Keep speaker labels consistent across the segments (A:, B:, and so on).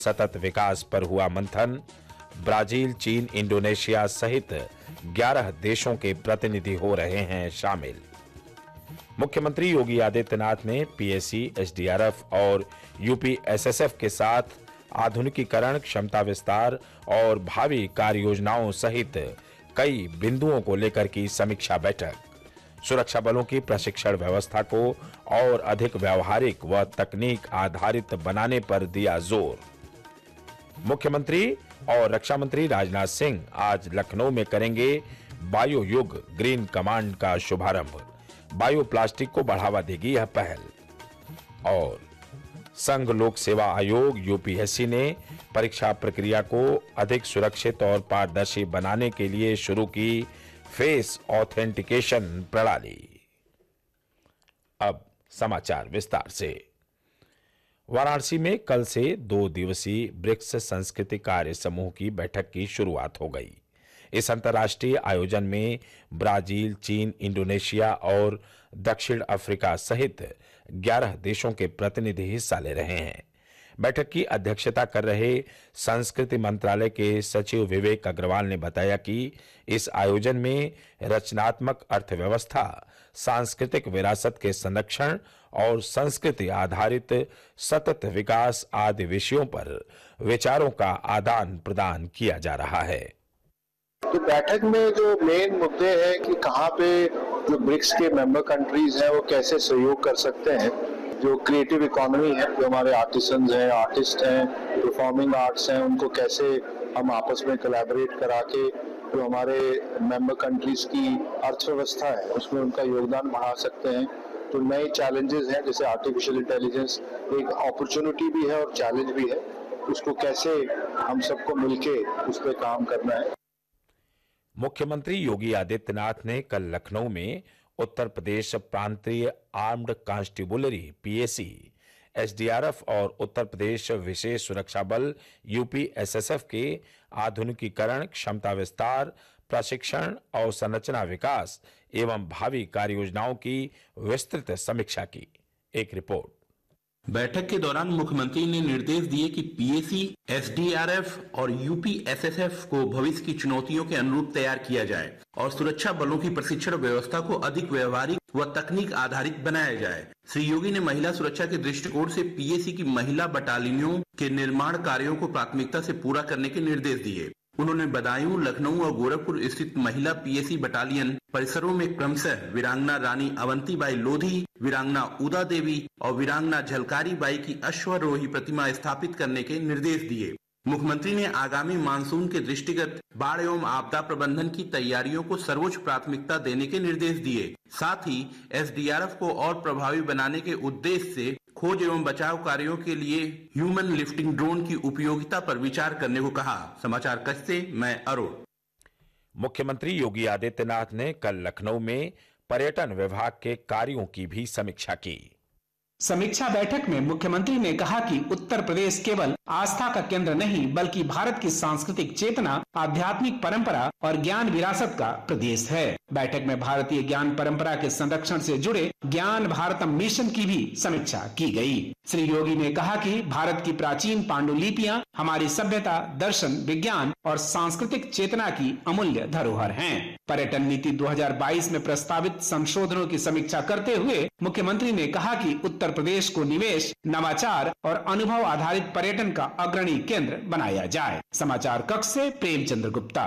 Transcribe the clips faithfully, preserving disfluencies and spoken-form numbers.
A: सतत विकास पर हुआ मंथन। ब्राजील, चीन, इंडोनेशिया सहित ग्यारह देशों के प्रतिनिधि हो रहे हैं शामिल। मुख्यमंत्री योगी आदित्यनाथ ने पीएसी, एसडीआरएफ और यूपीएसएसएफ के साथ आधुनिकीकरण, क्षमता विस्तार और भावी कार्य योजनाओं सहित कई बिंदुओं को लेकर की समीक्षा बैठक। सुरक्षा बलों की प्रशिक्षण व्यवस्था को और अधिक व्यावहारिक व तकनीक आधारित बनाने पर दिया जोर। मुख्यमंत्री और रक्षा मंत्री राजनाथ सिंह आज लखनऊ में करेंगे बायो युग ग्रीन कमांड का शुभारंभ। बायो प्लास्टिक को बढ़ावा देगी यह पहल। और संघ लोक सेवा आयोग यूपीएससी ने परीक्षा प्रक्रिया को अधिक सुरक्षित और पारदर्शी बनाने के लिए शुरू की फेस ऑथेंटिकेशन प्रणाली। अब समाचार विस्तार से। वाराणसी में कल से दो दिवसीय ब्रिक्स संस्कृति कार्य समूह की बैठक की शुरुआत हो गई। इस अंतर्राष्ट्रीय आयोजन में ब्राजील, चीन, इंडोनेशिया और दक्षिण अफ्रीका सहित ग्यारह देशों के प्रतिनिधि हिस्सा ले रहे हैं। बैठक की अध्यक्षता कर रहे संस्कृति मंत्रालय के सचिव विवेक अग्रवाल ने बताया कि इस आयोजन में रचनात्मक अर्थव्यवस्था, सांस्कृतिक विरासत के संरक्षण और संस्कृति आधारित सतत विकास आदि विषयों पर विचारों का आदान प्रदान किया जा रहा है।
B: तो बैठक में जो मेन मुद्दे हैं कि कहाँ पे जो ब्रिक्स के मेंबर कंट्रीज हैं वो कैसे सहयोग कर सकते हैं, जो क्रिएटिव इकोनॉमी है, जो हमारे आर्टिसंस हैं, आर्टिस्ट हैं, परफॉर्मिंग आर्ट्स हैं, उनको कैसे हम आपस में कोलैबोरेट करा के जो हमारे मेंबर कंट्रीज की अर्थव्यवस्था है उसमें उनका योगदान बढ़ा सकते हैं। तो नए चैलेंजेस हैं, जैसे आर्टिफिशियल इंटेलिजेंस एक अपॉर्चुनिटी भी है और चैलेंज भी है, उसको कैसे हम सबको मिलके उस पर काम करना है।
A: मुख्यमंत्री योगी आदित्यनाथ ने कल लखनऊ में उत्तर प्रदेश प्रांतीय आर्म्ड कांस्टेबुलरी पीएसी, एसडीआरएफ और उत्तर प्रदेश विशेष सुरक्षा बल यूपीएसएसएफ के आधुनिकीकरण, क्षमता विस्तार, प्रशिक्षण और संरचना विकास एवं भावी कार्य योजनाओं की विस्तृत समीक्षा की। एक रिपोर्ट।
C: बैठक के दौरान मुख्यमंत्री ने निर्देश दिए कि पीएसी, एसडीआरएफ और यूपीएसएसएफ को भविष्य की चुनौतियों के अनुरूप तैयार किया जाए और सुरक्षा बलों की प्रशिक्षण व्यवस्था को अधिक व्यवहारिक व तकनीक आधारित बनाया जाए। श्री योगी ने महिला सुरक्षा के दृष्टिकोण से पीएसी की महिला बटालियनों के निर्माण कार्यों को प्राथमिकता से पूरा करने के निर्देश दिए। उन्होंने बदायूं, लखनऊ और गोरखपुर स्थित महिला पीएसी बटालियन परिसरों में क्रमशः वीरांगना रानी अवंतीबाई लोधी, वीरांगना उदा देवी और वीरांगना झलकारी बाई की अश्वारोही प्रतिमा स्थापित करने के निर्देश दिए। मुख्यमंत्री ने आगामी मानसून के दृष्टिगत बाढ़ एवं आपदा प्रबंधन की तैयारियों को सर्वोच्च प्राथमिकता देने के निर्देश दिए। साथ ही एसडीआरएफ को और प्रभावी बनाने के उद्देश्य से खोज एवं बचाव कार्यों के लिए ह्यूमन लिफ्टिंग ड्रोन की उपयोगिता पर विचार करने को कहा। समाचार कक्ष से मैं अरुण।
A: मुख्यमंत्री योगी आदित्यनाथ ने कल लखनऊ में पर्यटन विभाग के कार्यों की भी समीक्षा की।
D: समीक्षा बैठक में मुख्यमंत्री ने कहा कि उत्तर प्रदेश केवल आस्था का केंद्र नहीं बल्कि भारत की सांस्कृतिक चेतना, आध्यात्मिक परंपरा और ज्ञान विरासत का प्रदेश है। बैठक में भारतीय ज्ञान परंपरा के संरक्षण से जुड़े ज्ञान भारतम मिशन की भी समीक्षा की गई। श्री योगी ने कहा कि भारत की प्राचीन पांडुलिपियां हमारी सभ्यता, दर्शन, विज्ञान और सांस्कृतिक चेतना की अमूल्य धरोहर हैं। पर्यटन नीति दो हज़ार बाईस में प्रस्तावित संशोधनों की समीक्षा करते हुए मुख्यमंत्री ने कहा कि उत्तर प्रदेश को निवेश, नवाचार और अनुभव आधारित पर्यटन का अग्रणी केंद्र बनाया जाए। समाचार कक्ष से प्रेमचंद्र गुप्ता।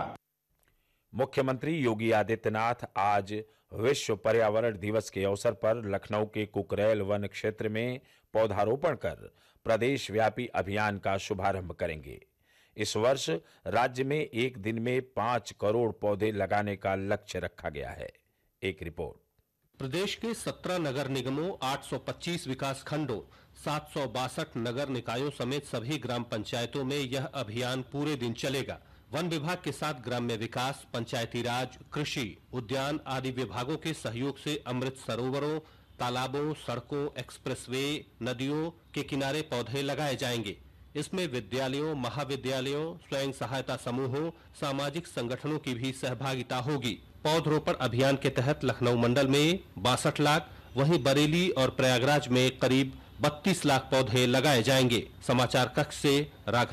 A: मुख्यमंत्री योगी आदित्यनाथ आज विश्व पर्यावरण दिवस के अवसर पर लखनऊ के कुकरेल वन क्षेत्र में पौधारोपण कर प्रदेश व्यापी अभियान का शुभारंभ करेंगे। इस वर्ष राज्य में एक दिन में पांच करोड़ पौधे लगाने का लक्ष्य रखा गया है। एक रिपोर्ट।
E: प्रदेश के सत्रह नगर निगमों, आठ सौ पच्चीस विकास खंडों, सात सौ बासठ नगर निकायों समेत सभी ग्राम पंचायतों में यह अभियान पूरे दिन चलेगा। वन विभाग के साथ ग्राम्य विकास, पंचायती राज, कृषि, उद्यान आदि विभागों के सहयोग से अमृत सरोवरों, तालाबों, सड़कों, एक्सप्रेसवे, नदियों के किनारे पौधे लगाए जाएंगे। इसमें विद्यालयों, महाविद्यालयों, स्वयं सहायता समूहों, सामाजिक संगठनों की भी सहभागिता होगी। पौधरोपण अभियान के तहत लखनऊ मंडल में बासठ लाख, वहीं बरेली और प्रयागराज में करीब बत्तीस लाख पौधे लगाए जाएंगे। समाचार कक्ष से राघव